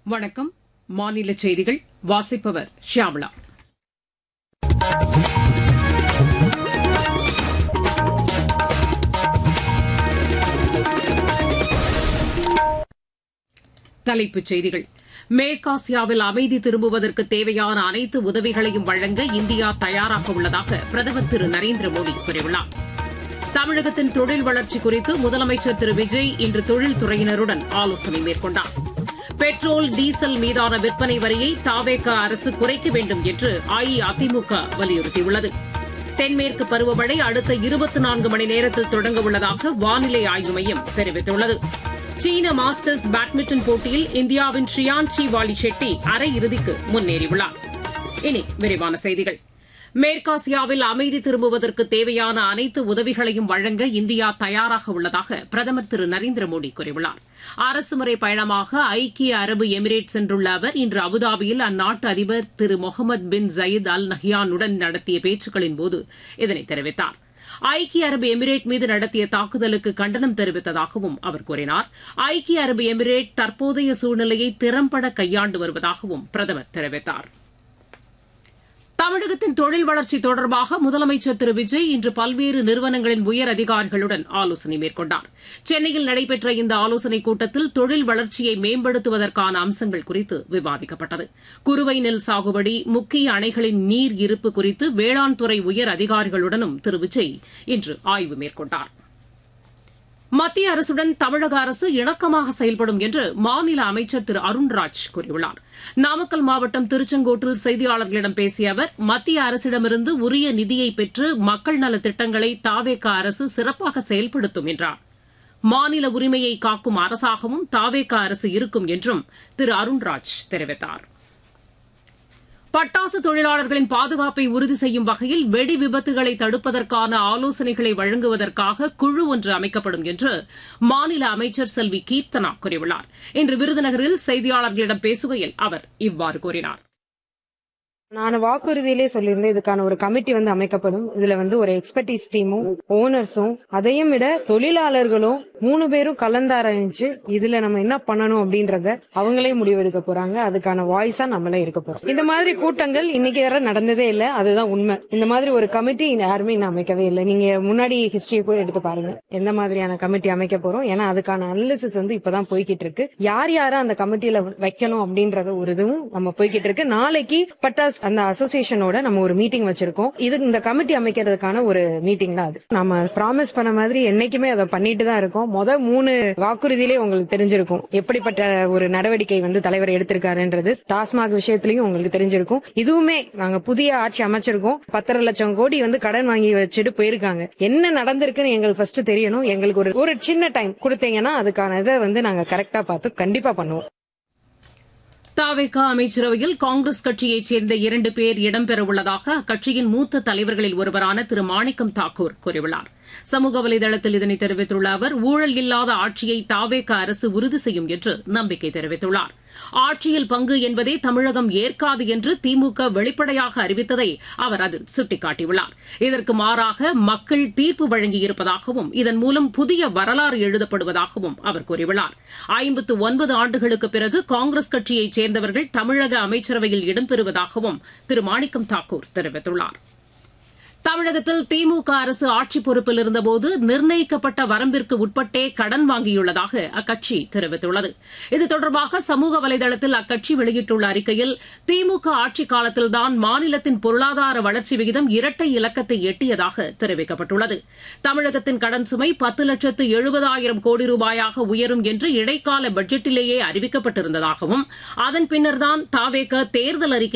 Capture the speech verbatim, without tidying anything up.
வணக்கம். மாநில செய்திகள் வாசிப்பவர் ஷியாமளா. தலைப்புச் செய்திகள். மேற்காசியாவில் அமைதி திரும்புவதற்கு தேவையான அனைத்து உதவிகளையும் வழங்க இந்தியா தயாராக உள்ளதாக பிரதமர் திரு நரேந்திர மோடி கூறியுள்ளார். தமிழகத்தின் தொழில் வளர்ச்சி குறித்து முதலமைச்சர் திரு விஜய் இன்று தொழில்துறையினருடன் ஆலோசனை மேற்கொண்டார். பெட்ரோல், டீசல் மீதான விற்பனை வரியை தவேக அரசு குறைக்க வேண்டும் என்று அஇஅதிமுக வலியுறுத்தியுள்ளது. தென்மேற்கு பருவமழை அடுத்த இருபத்தி நான்கு மணி நேரத்தில் தொடங்க உள்ளதாக வானிலை ஆய்வு மையம் தெரிவித்துள்ளது. சீன மாஸ்டர்ஸ் பேட்மிண்டன் போட்டியில் இந்தியாவின் ஷ்ரியான்ஷி வாலி ஷெட்டி அரையிறுதிக்கு முன்னேறியுள்ளார். இனி விரிவான செய்திகள். மேற்காசியாவில் அமைதி திரும்புவதற்கு தேவையான அனைத்து உதவிகளையும் வழங்க இந்தியா தயாராக உள்ளதாக பிரதமர் திரு நரேந்திர மோடி கூறியுள்ளார். அரசுமுறை பயணமாக ஐக்கிய அரபு எமிரேட் சென்றுள்ள அவர் இன்று அபுதாபியில் அந்நாட்டு அதிபர் திரு முகமது பின் ஜயீத் அல் நஹ்யானுடன் நடத்திய பேச்சுக்களின்போது இதனை தெரிவித்தார். ஐக்கிய அரபு எமிரேட் மீது நடத்திய தாக்குதலுக்கு கண்டனம் தெரிவித்ததாகவும் அவர் கூறினார். ஐக்கிய அரபு எமிரேட் தற்போதைய சூழ்நிலையை திறம்பட கையாண்டு வருவதாகவும் பிரதமர் தெரிவித்தார். தமிழகத்தின் தொழில் வளர்ச்சி தொடர்பாக முதலமைச்சர் திரு விஜய் இன்று பல்வேறு நிறுவனங்களின் உயர் அதிகாரிகளுடன் ஆலோசனை மேற்கொண்டார். சென்னையில் நடைபெற்ற இந்த ஆலோசனைக் கூட்டத்தில் தொழில் வளர்ச்சியை மேம்படுத்துவதற்கான அம்சங்கள் குறித்து விவாதிக்கப்பட்டது. குறுவை நெல் சாகுபடி, முக்கிய அணைகளின் நீர் இருப்பு குறித்து வேளாண் துறை உயர் அதிகாரிகளுடனும் திரு விஜய் இன்று ஆய்வு மேற்கொண்டார். மத்திய அரசுடன் தமிழக அரசு இணக்கமாக செயல்படும் என்று மாநில அமைச்சர் திரு அருண்ராஜ் கூறியுள்ளார். நாமக்கல் மாவட்டம் திருச்செங்கோட்டில் செய்தியாளர்களிடம் பேசிய அவர், மத்திய அரசிடமிருந்து உரிய நிதியை பெற்று மக்கள் நலத் திட்டங்களை தவேக அரசு சிறப்பாக செயல்படுத்தும் என்றார். மாநில உரிமையை காக்கும் அரசாகவும் தவேக அரசு இருக்கும் என்றும் திரு அருண்ராஜ் தெரிவித்தார். பட்டாசு தொழிலாளர்களின் பாதுகாப்பை உறுதி செய்யும் வகையில் வெடி விபத்துகளை தடுப்பதற்கான ஆலோசனைகளை வழங்குவதற்காக குழு ஒன்று அமைக்கப்படும் என்று மாநில அமைச்சர் செல்வி கீர்த்தனா கூறியுள்ளார். இன்று விருதுநகரில் செய்தியாளர்களிடம் பேசுகையில் அவர் இவ்வாறு கூறினார். நான் வாக்குறுதியிலே சொல்லியிருந்தேன், இதுக்கான ஒரு கமிட்டி வந்து அமைக்கப்படும். இதுல வந்து ஒரு எக்ஸ்பர்டீஸ் டீமும் ஓனர்ஸும் அதையும் விட தொழிலாளர்களும் மூணு பேரும் கலந்தாராய்ஞ்சு இதுல நம்ம என்ன பண்ணணும் அப்படின்றத அவங்களே முடிவெடுக்க போறாங்க. அதுக்கான வாய்ஸா நம்மளே இருக்க போறோம். இந்த மாதிரி கூட்டங்கள் இன்னைக்கு வரை நடந்ததே இல்லை, அதுதான் உண்மை. இந்த மாதிரி ஒரு கமிட்டி யாருமே இன்னும் அமைக்கவே இல்லை. நீங்க முன்னாடி ஹிஸ்டரியை கூட எடுத்து பாருங்க, எந்த மாதிரியான கமிட்டி அமைக்க போறோம். ஏன்னா அதுக்கான அனாலிசிஸ் வந்து இப்பதான் போய்கிட்டு இருக்கு. யார் யார அந்த கமிட்டியில வைக்கணும் அப்படின்றத ஒரு இதுவும் நம்ம போய்கிட்டு இருக்கு. நாளைக்கு பட்டாஸ் அந்த அசோசியேஷனோட நம்ம ஒரு மீட்டிங் வச்சிருக்கோம். இது இந்த கமிட்டி அமைக்கிறதுக்கான ஒரு மீட்டிங் தான். அது நம்ம ப்ராமிஸ் பண்ண மாதிரி என்னைக்குமே அதை பண்ணிட்டு தான் இருக்கோம். முத மூணு வாக்குறுதியிலே உங்களுக்கு தெரிஞ்சிருக்கும் எப்படிப்பட்ட ஒரு நடவடிக்கை வந்து தலைவர் எடுத்திருக்காருன்றது. டாஸ்மாக் விஷயத்திலையும் உங்களுக்கு தெரிஞ்சிருக்கும். இதுவுமே நாங்க புதிய ஆட்சி அமைச்சிருக்கோம். பத்தரை லட்சம் கோடி வந்து கடன் வாங்கி வச்சுட்டு போயிருக்காங்க. என்ன நடந்திருக்குன்னு எங்களுக்கு ஃபர்ஸ்ட் தெரியணும். எங்களுக்கு ஒரு ஒரு சின்ன டைம் கொடுத்தீங்கன்னா அதுக்கான இதை வந்து நாங்க கரெக்டா பார்த்து கண்டிப்பா பண்ணுவோம். தவேக அமைச்சரவையில் காங்கிரஸ் கட்சியைச் சேர்ந்த இரண்டு பேர் இடம்பெறவுள்ளதாக அக்கட்சியின் மூத்த தலைவர்களில் ஒருவரான திரு மாணிக்கம் தாக்கூர் கூறியுள்ளார். சமூக வலைதளத்தில் இதனை தெரிவித்துள்ள அவர், ஊழல் இல்லாத ஆட்சியை தவேக அரசு உறுதி செய்யும் என்று நம்பிக்கை தெரிவித்துள்ளார். ஆட்சியில் பங்கு என்பதே தமிழகம் ஏற்காது என்று திமுக வெளிப்படையாக அறிவித்ததை அவர் அதில் சுட்டிக்காட்டியுள்ளார். இதற்கு மாறாக மக்கள் தீர்ப்பு வழங்கியிருப்பதாகவும் இதன் மூலம் புதிய வரலாறு எழுதப்படுவதாகவும் அவர் கூறியுள்ளார். ஐம்பத்து ஒன்பது ஆண்டுகளுக்கு பிறகு காங்கிரஸ் கட்சியைச் சேர்ந்தவர்கள் தமிழக அமைச்சரவையில் இடம்பெறுவதாகவும் திரு மாணிக்கம் தாக்கூர் தெரிவித்துள்ளார். தமிழகத்தில் திமுக அரசு ஆட்சி பொறுப்பில் இருந்தபோது நிர்ணயிக்கப்பட்ட வரம்பிற்கு உட்பட்டே கடன் வாங்கியுள்ளதாக அக்கட்சி தெரிவித்துள்ளது. இது தொடர்பாக சமூக வலைதளத்தில் அக்கட்சி வெளியிட்டுள்ள அறிக்கையில், திமுக ஆட்சிக் காலத்தில்தான் மாநிலத்தின் பொருளாதார வளர்ச்சி விகிதம் இரட்டை இலக்கத்தை எட்டியதாக தெரிவிக்கப்பட்டுள்ளது. தமிழகத்தின் கடன் சுமை பத்து லட்சத்து எழுபதாயிரம் கோடி ரூபாயாக உயரும் என்று இடைக்கால பட்ஜெட்டிலேயே அறிவிக்கப்பட்டிருந்ததாகவும் அதன் பின்னர்தான் தவேக தேர்தல் அறிக்கை